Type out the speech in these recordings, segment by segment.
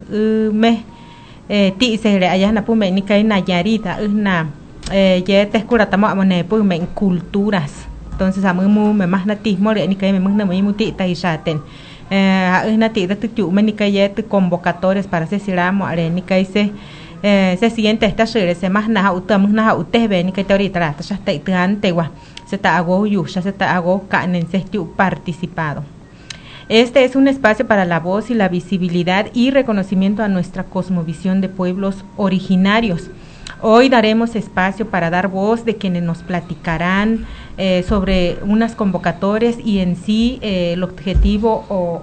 me ti se re allá na pume ni kai Nayarita na ye te cura tamo amone pume culturas. Entonces amu me más natismo re ni kai me na me muti ta isaten na ti tu tu me ni kai ye convocatorias para se siramo are ni kai se siguiente esta se más na utam na ute be ni kai ahorita ta ya está antegua se está hago ya se está hago canen se participado. Este es un espacio para la voz y la visibilidad y reconocimiento a nuestra cosmovisión de pueblos originarios. Hoy daremos espacio para dar voz de quienes nos platicarán sobre unas convocatorias y en sí el objetivo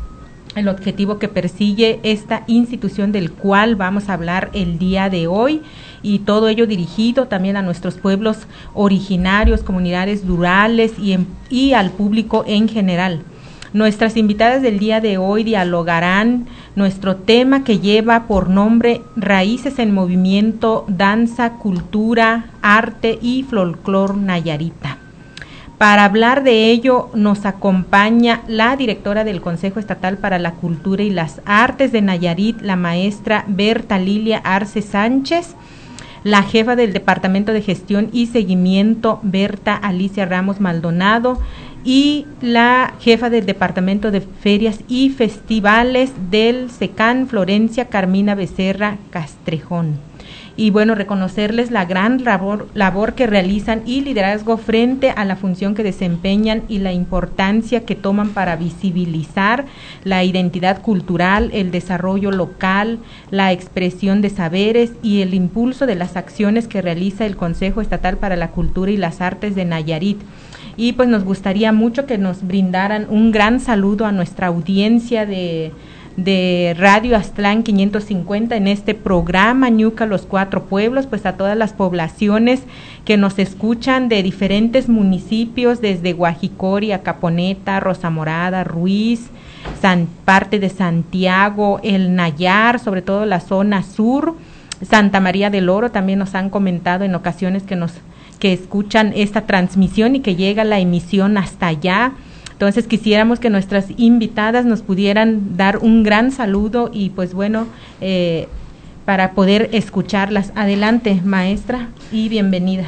que persigue esta institución del cual vamos a hablar el día de hoy, y todo ello dirigido también a nuestros pueblos originarios, comunidades rurales y al público en general. Nuestras invitadas del día de hoy dialogarán nuestro tema que lleva por nombre Raíces en Movimiento, Danza, Cultura, Arte y Folclor Nayarita. Para hablar de ello nos acompaña la directora del Consejo Estatal para la Cultura y las Artes de Nayarit, la maestra Berta Lilia Arce Sánchez, la jefa del Departamento de Gestión y Seguimiento, Berta Alicia Ramos Maldonado, y la jefa del Departamento de Ferias y Festivales del SECAN, Florencia Carmina Becerra Castrejón. Y bueno, reconocerles la gran labor que realizan y liderazgo frente a la función que desempeñan y la importancia que toman para visibilizar la identidad cultural, el desarrollo local, la expresión de saberes y el impulso de las acciones que realiza el Consejo Estatal para la Cultura y las Artes de Nayarit. Y pues nos gustaría mucho que nos brindaran un gran saludo a nuestra audiencia de Radio Aztlán 550 en este programa Ñuca Los Cuatro Pueblos, pues a todas las poblaciones que nos escuchan de diferentes municipios, desde Guajicoria, Caponeta, Rosa Morada, Ruiz, parte de Santiago, El Nayar, sobre todo la zona sur, Santa María del Oro. También nos han comentado en ocasiones que escuchan esta transmisión y que llega la emisión hasta allá. Entonces quisiéramos que nuestras invitadas nos pudieran dar un gran saludo y pues bueno, para poder escucharlas. Adelante, maestra, y bienvenidas.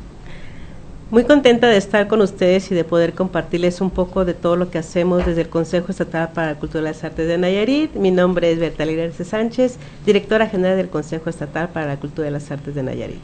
Muy contenta de estar con ustedes y de poder compartirles un poco de todo lo que hacemos desde el Consejo Estatal para la Cultura y las Artes de Nayarit. Mi nombre es Berta Lilia Arce Sánchez, directora general del Consejo Estatal para la Cultura y las Artes de Nayarit.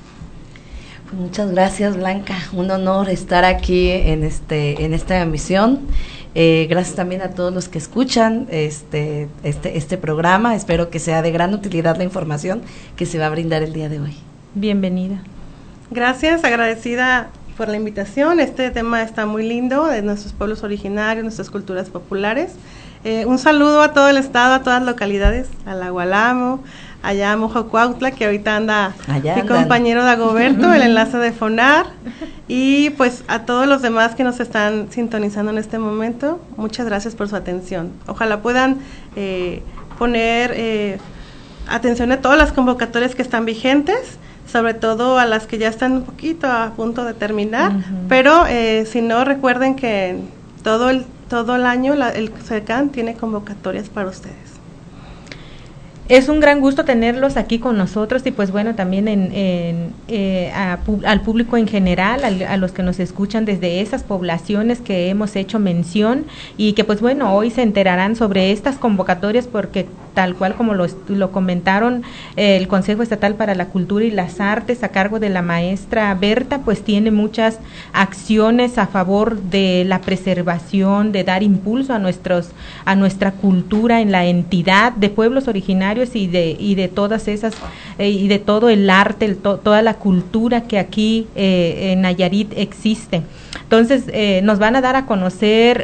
Muchas gracias, Blanca, un honor estar aquí en esta emisión. Gracias también a todos los que escuchan este programa. Espero que sea de gran utilidad la información que se va a brindar el día de hoy. Bienvenida. Gracias, agradecida por la invitación. Este tema está muy lindo, de nuestros pueblos originarios, nuestras culturas populares. Un saludo a todo el estado, a todas las localidades, a La Gualamo, allá a Mojocuautla, que ahorita anda mi compañero Dagoberto, el enlace de FONAR, y pues a todos los demás que nos están sintonizando en este momento, muchas gracias por su atención. Ojalá puedan poner atención a todas las convocatorias que están vigentes, sobre todo a las que ya están un poquito a punto de terminar, pero si no, recuerden que todo el año el SECAN tiene convocatorias para ustedes. Es un gran gusto tenerlos aquí con nosotros y pues bueno, también al público en general, a los que nos escuchan desde esas poblaciones que hemos hecho mención y que pues bueno, hoy se enterarán sobre estas convocatorias porque tal cual como lo comentaron, el Consejo Estatal para la Cultura y las Artes a cargo de la maestra Berta, pues tiene muchas acciones a favor de la preservación, de dar impulso a nuestra cultura en la entidad de pueblos originarios y de todas esas y de todo el arte, toda la cultura que aquí en Nayarit existe. Entonces nos van a dar a conocer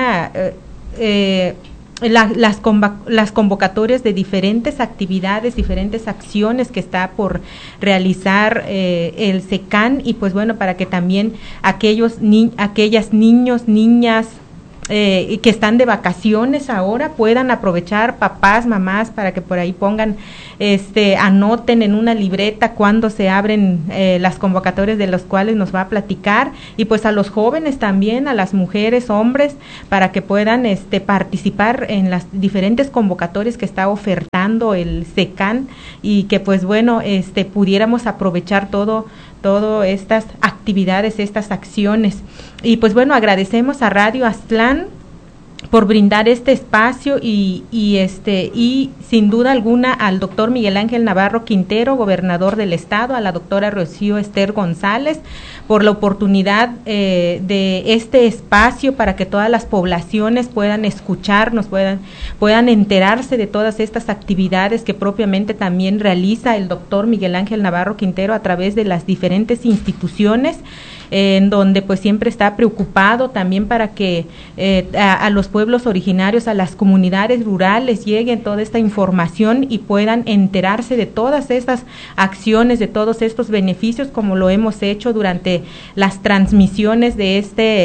las convocatorias de diferentes actividades, diferentes acciones que está por realizar el SECAN y pues bueno, para que también aquellas niños, niñas que están de vacaciones ahora puedan aprovechar, papás, mamás, para que por ahí pongan, anoten en una libreta cuando se abren las convocatorias de las cuales nos va a platicar, y pues a los jóvenes también, a las mujeres, hombres, para que puedan participar en las diferentes convocatorias que está ofertando celebrando el SECAN y que pues bueno, pudiéramos aprovechar todo estas actividades, estas acciones. Y pues bueno, agradecemos a Radio Aztlán por brindar este espacio y sin duda alguna al doctor Miguel Ángel Navarro Quintero, gobernador del estado, a la doctora Rocío Ester González, por la oportunidad de este espacio para que todas las poblaciones puedan escucharnos, puedan enterarse de todas estas actividades que propiamente también realiza el doctor Miguel Ángel Navarro Quintero a través de las diferentes instituciones, en donde pues siempre está preocupado también para que a los pueblos originarios, a las comunidades rurales lleguen toda esta información y puedan enterarse de todas estas acciones, de todos estos beneficios, como lo hemos hecho durante las transmisiones de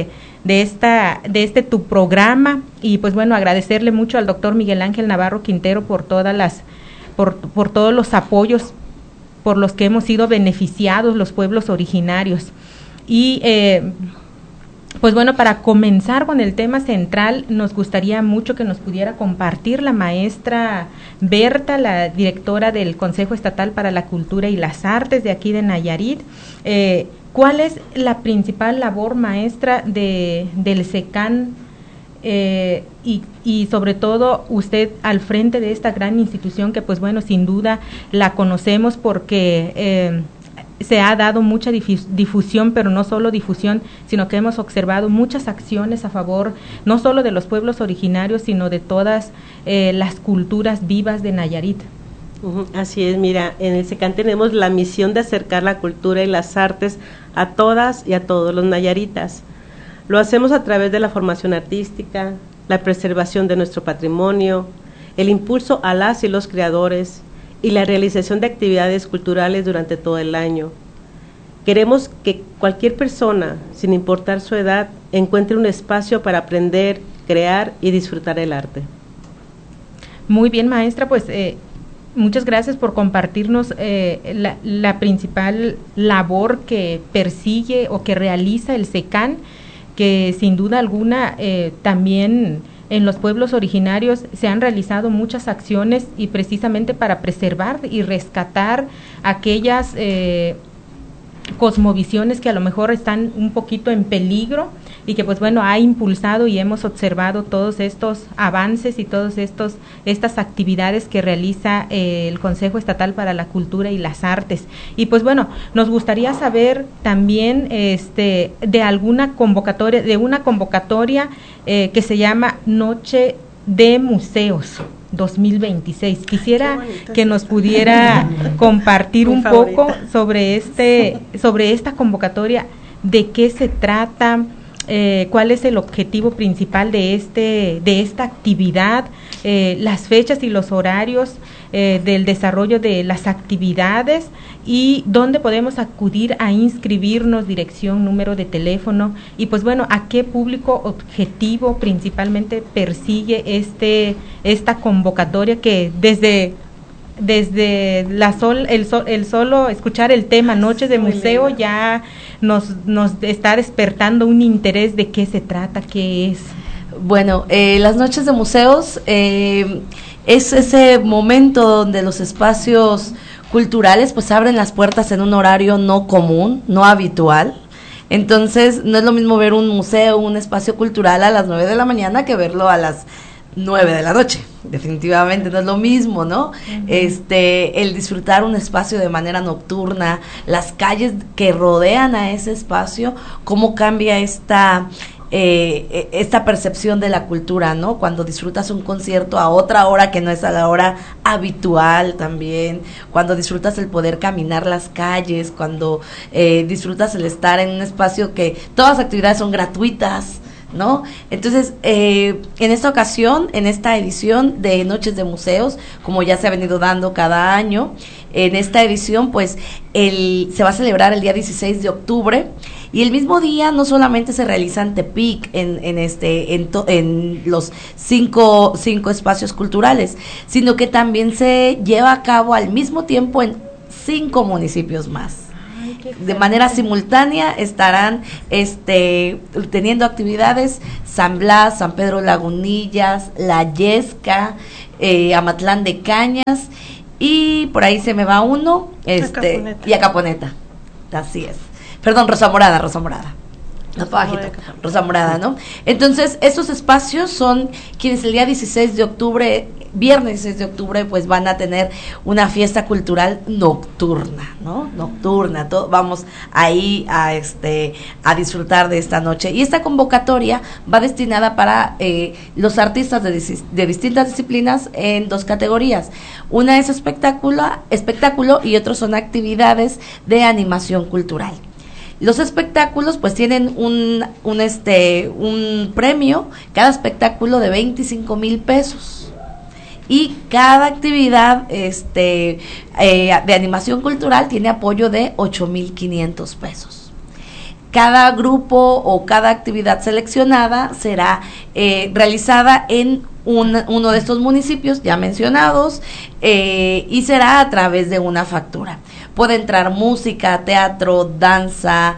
tu programa. Y pues bueno, agradecerle mucho al doctor Miguel Ángel Navarro Quintero por por todos los apoyos por los que hemos sido beneficiados los pueblos originarios. Y pues bueno, para comenzar con el tema central, nos gustaría mucho que nos pudiera compartir la maestra Berta, la directora del Consejo Estatal para la Cultura y las Artes de aquí de Nayarit. ¿Cuál es la principal labor, maestra, del SECAN? Y sobre todo usted al frente de esta gran institución que pues bueno, sin duda la conocemos porque se ha dado mucha difusión, pero no solo difusión, sino que hemos observado muchas acciones a favor, no solo de los pueblos originarios, sino de todas las culturas vivas de Nayarit. Así es, mira, en el SECAN tenemos la misión de acercar la cultura y las artes a todas y a todos los nayaritas. Lo hacemos a través de la formación artística, la preservación de nuestro patrimonio, el impulso a las y los creadores, y la realización de actividades culturales durante todo el año. Queremos que cualquier persona, sin importar su edad, encuentre un espacio para aprender, crear y disfrutar el arte. Muy bien, maestra, pues muchas gracias por compartirnos la principal labor que persigue o que realiza el SECAN, que sin duda alguna también en los pueblos originarios se han realizado muchas acciones y precisamente para preservar y rescatar aquellas cosmovisiones que a lo mejor están un poquito en peligro y que pues bueno ha impulsado y hemos observado todos estos avances y estas actividades que realiza el Consejo Estatal para la Cultura y las Artes. Y pues bueno, nos gustaría saber también de una convocatoria que se llama Noche de Museos 2026. Quisiera que nos pudiera compartir un poco sobre esta convocatoria, de qué se trata, cuál es el objetivo principal de esta actividad, las fechas y los horarios del desarrollo de las actividades y dónde podemos acudir a inscribirnos, dirección, número de teléfono y pues bueno, a qué público objetivo principalmente persigue esta convocatoria que desde el solo escuchar el tema Noches de Museo ya nos está despertando un interés de qué se trata, qué es. Bueno, las Noches de Museos es ese momento donde los espacios culturales pues abren las puertas en un horario no común, no habitual. Entonces no es lo mismo ver un museo, un espacio cultural a las 9 de la mañana que verlo a las 9 de la noche. Definitivamente no es lo mismo, ¿no? Uh-huh. El disfrutar un espacio de manera nocturna, las calles que rodean a ese espacio, cómo cambia esta percepción de la cultura, ¿no? Cuando disfrutas un concierto a otra hora que no es a la hora habitual también, cuando disfrutas el poder caminar las calles, cuando disfrutas el estar en un espacio que todas las actividades son gratuitas, ¿no? Entonces, en esta ocasión, en esta edición de Noches de Museos, como ya se ha venido dando cada año, en esta edición, pues, se va a celebrar el día 16 de octubre, y el mismo día no solamente se realiza en Tepic, en los cinco espacios culturales, sino que también se lleva a cabo al mismo tiempo en 5 municipios más. de manera simultánea estarán teniendo actividades San Blas, San Pedro Lagunillas, La Yesca, Amatlán de Cañas, y por ahí se me va uno, y Acaponeta. Así es. Perdón, Rosa Morada. Rosa Morada, ¿no? Entonces, estos espacios son quienes el día 16 de octubre, viernes 16 de octubre, pues van a tener una fiesta cultural nocturna, ¿no? Nocturna, vamos ahí a disfrutar de esta noche. Y esta convocatoria va destinada para los artistas de distintas disciplinas en 2 categorías. Una es espectáculo y otros son actividades de animación cultural. Los espectáculos pues tienen un premio, cada espectáculo de 25,000 pesos, y cada actividad de animación cultural tiene apoyo de 8,500 pesos. Cada grupo o cada actividad seleccionada será realizada en uno de estos municipios ya mencionados, y será a través de una factura. Puede entrar música, teatro, danza,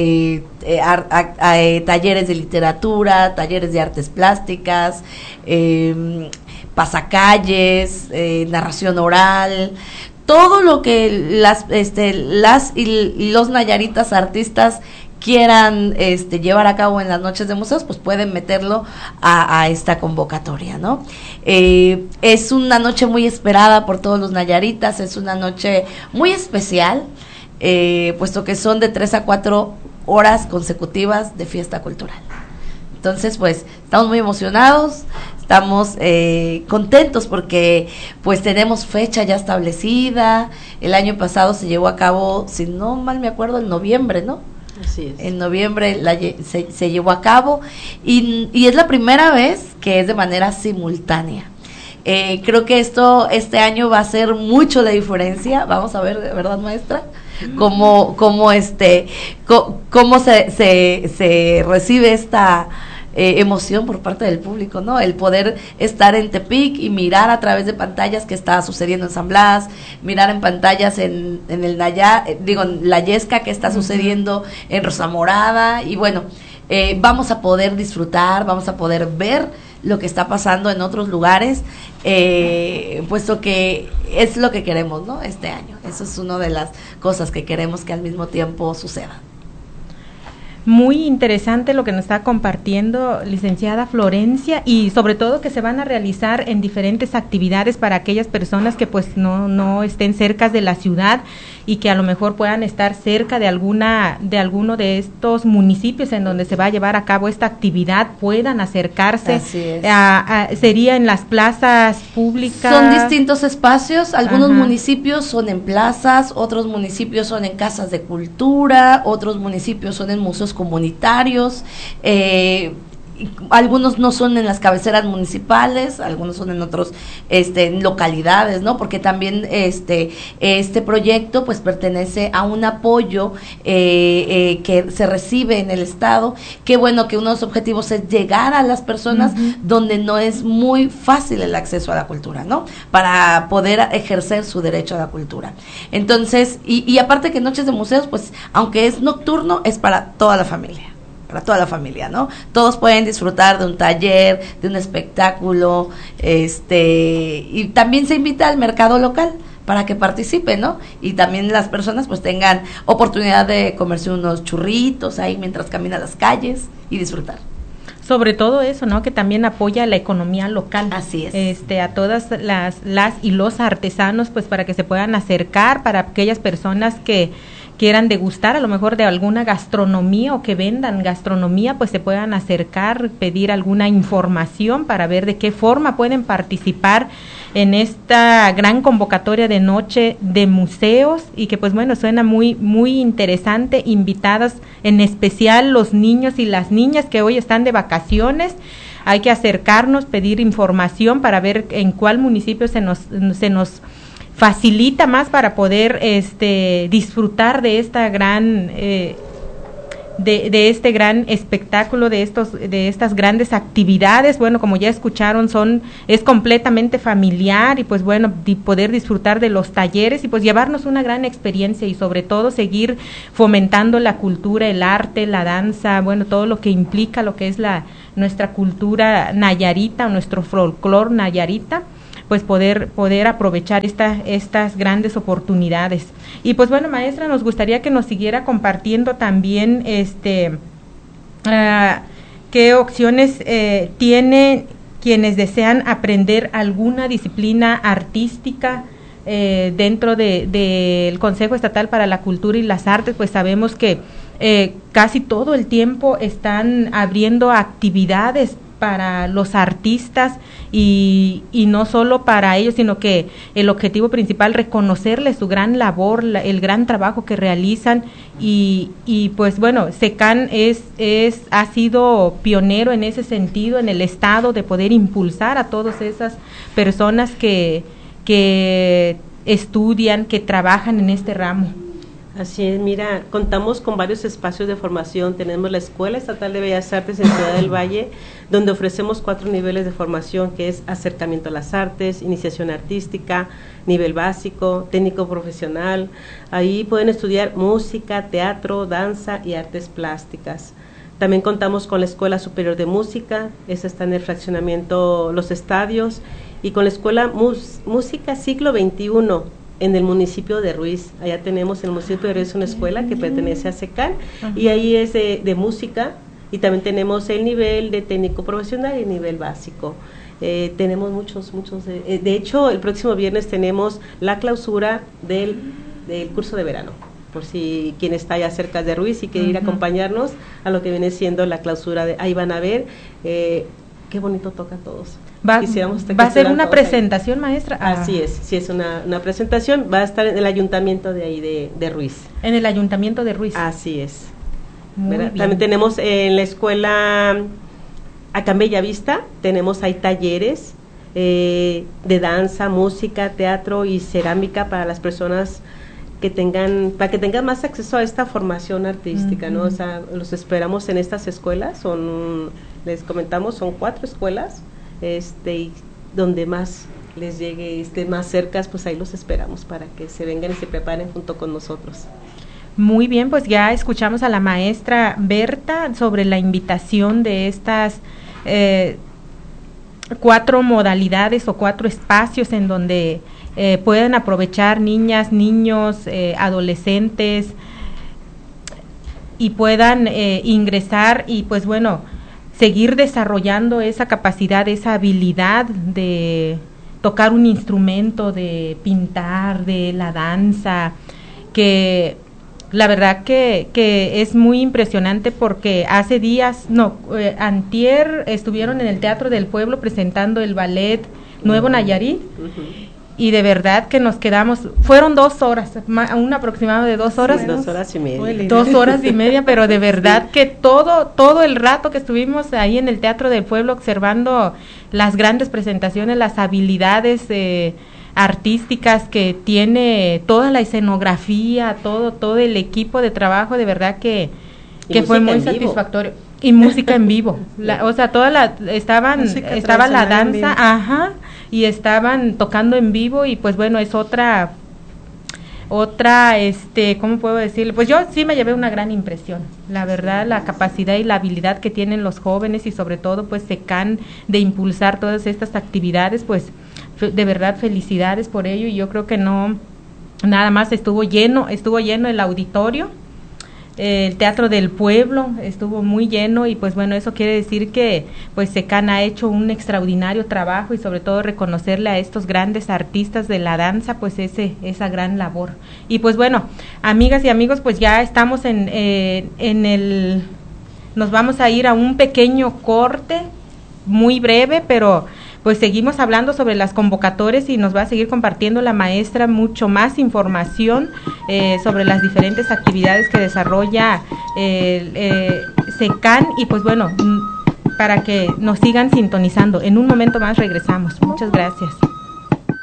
talleres de literatura, talleres de artes plásticas, pasacalles, narración oral, todo lo que las y los nayaritas artistas quieran llevar a cabo en las noches de museos, pues pueden meterlo a esta convocatoria, ¿no? Es una noche muy esperada por todos los nayaritas, es una noche muy especial, puesto que son de 3 a 4 horas consecutivas de fiesta cultural. Entonces, pues, estamos muy emocionados, estamos contentos porque, pues, tenemos fecha ya establecida. El año pasado se llevó a cabo, si no mal me acuerdo, en noviembre, ¿no? Así es. En noviembre se llevó a cabo, y es la primera vez que es de manera simultánea. Creo que este año va a ser mucho la diferencia. Vamos a ver, ¿verdad, maestra? Cómo se recibe esta emoción por parte del público, ¿no? El poder estar en Tepic y mirar a través de pantallas qué está sucediendo en San Blas, mirar en pantallas en La Yesca qué está sucediendo en Rosa Morada, y bueno, vamos a poder disfrutar, vamos a poder ver lo que está pasando en otros lugares, puesto que es lo que queremos, ¿no? Este año, eso es una de las cosas que queremos que al mismo tiempo suceda. Muy interesante lo que nos está compartiendo licenciada Florencia, y sobre todo que se van a realizar en diferentes actividades para aquellas personas que pues no estén cerca de la ciudad y que a lo mejor puedan estar cerca de alguno de estos municipios en donde se va a llevar a cabo esta actividad, puedan acercarse. Así es. Sería en las plazas públicas. Son distintos espacios, algunos municipios son en plazas, otros municipios son en casas de cultura, otros municipios son en museos comunitarios, algunos no son en las cabeceras municipales, algunos son en otros localidades, ¿no? Porque también este proyecto pues pertenece a un apoyo que se recibe en el estado. Qué bueno que uno de los objetivos es llegar a las personas donde no es muy fácil el acceso a la cultura, ¿no? Para poder ejercer su derecho a la cultura. Entonces, y aparte que Noches de Museos, pues aunque es nocturno, es para toda la familia. ¿No? Todos pueden disfrutar de un taller, de un espectáculo, y también se invita al mercado local para que participen, ¿no? Y también las personas pues tengan oportunidad de comerse unos churritos ahí mientras caminan las calles y disfrutar. Sobre todo eso, ¿no? Que también apoya la economía local. Así es. A todas las y los artesanos, pues para que se puedan acercar, para aquellas personas que quieran degustar a lo mejor de alguna gastronomía o que vendan gastronomía, pues se puedan acercar, pedir alguna información para ver de qué forma pueden participar en esta gran convocatoria de Noche de Museos, y que pues bueno, suena muy muy interesante. Invitadas en especial los niños y las niñas que hoy están de vacaciones. Hay que acercarnos, pedir información para ver en cuál municipio se nos facilita más para poder disfrutar de esta gran de este gran espectáculo, de estas grandes actividades. Bueno, como ya escucharon, es completamente familiar, y pues bueno, poder disfrutar de los talleres y pues llevarnos una gran experiencia, y sobre todo seguir fomentando la cultura, el arte, la danza, bueno, todo lo que implica lo que es nuestra cultura nayarita, nuestro folclor nayarita, pues poder aprovechar estas grandes oportunidades. Y pues bueno, maestra, nos gustaría que nos siguiera compartiendo también qué opciones tienen quienes desean aprender alguna disciplina artística dentro del Consejo Estatal para la Cultura y las Artes. Pues sabemos que casi todo el tiempo están abriendo actividades para los artistas, y no solo para ellos, sino que el objetivo principal, reconocerles su gran labor, el gran trabajo que realizan, y pues bueno, SECAN ha sido pionero en ese sentido en el estado, de poder impulsar a todas esas personas que estudian, que trabajan en este ramo. Así es, mira, contamos con varios espacios de formación. Tenemos la Escuela Estatal de Bellas Artes en Ciudad del Valle, donde ofrecemos 4 niveles de formación, que es acercamiento a las artes, iniciación artística, nivel básico, técnico profesional. Ahí pueden estudiar música, teatro, danza y artes plásticas. También contamos con la Escuela Superior de Música, esa está en el fraccionamiento Los Estadios, y con la Escuela Música Siglo XXI, en el municipio de Ruiz. Allá tenemos el municipio de Ruiz, una escuela que pertenece a SECAN, y ahí es de música, y también tenemos el nivel de técnico profesional y el nivel básico. Tenemos muchos, de hecho, el próximo viernes tenemos la clausura del curso de verano, por si quien está allá cerca de Ruiz y quiere ir a acompañarnos a lo que viene siendo la clausura, ahí van a ver qué bonito toca a todos. ¿Va a ser una presentación, maestra? Así es, sí, es una presentación, va a estar en el ayuntamiento de ahí de Ruiz. En el ayuntamiento de Ruiz. Así es. Muy bien. También tenemos en la escuela, acá en Bellavista, tenemos ahí talleres de danza, música, teatro y cerámica para las personas para que tengan más acceso a esta formación artística, ¿no? O sea, los esperamos en estas escuelas, les comentamos, son 4 escuelas, y donde más les llegue, más cercas, pues ahí los esperamos para que se vengan y se preparen junto con nosotros. Muy bien, pues ya escuchamos a la maestra Berta sobre la invitación de estas 4 modalidades o 4 espacios en donde pueden aprovechar niñas, niños, adolescentes, y puedan ingresar y pues bueno, seguir desarrollando esa capacidad, esa habilidad de tocar un instrumento, de pintar, de la danza, que la verdad que es muy impresionante, porque hace días, antier estuvieron en el Teatro del Pueblo presentando el ballet Nuevo Nayarit, y de verdad que nos quedamos, fueron 2 horas, un aproximado de 2 horas. Sí, 2 horas y media. 2 horas y media, pero de verdad que todo el rato que estuvimos ahí en el Teatro del Pueblo observando las grandes presentaciones, las habilidades artísticas que tiene toda la escenografía, todo el equipo de trabajo, de verdad que fue muy satisfactorio. Y música en vivo, o sea, estaba la danza, y estaban tocando en vivo, y pues bueno, es otra, ¿cómo puedo decirle? Pues yo sí me llevé una gran impresión, la verdad, la capacidad y la habilidad que tienen los jóvenes, y sobre todo pues SECAN de impulsar todas estas actividades, pues de verdad felicidades por ello. Y yo creo que no, nada más estuvo lleno el auditorio. El Teatro del Pueblo estuvo muy lleno, y pues bueno, eso quiere decir que pues SECAN ha hecho un extraordinario trabajo, y sobre todo reconocerle a estos grandes artistas de la danza pues esa gran labor. Y pues bueno, amigas y amigos, pues ya estamos nos vamos a ir a un pequeño corte muy breve, pero pues seguimos hablando sobre las convocatorias, y nos va a seguir compartiendo la maestra mucho más información sobre las diferentes actividades que desarrolla SECAN, y pues bueno, para que nos sigan sintonizando. En un momento más regresamos. Muchas gracias.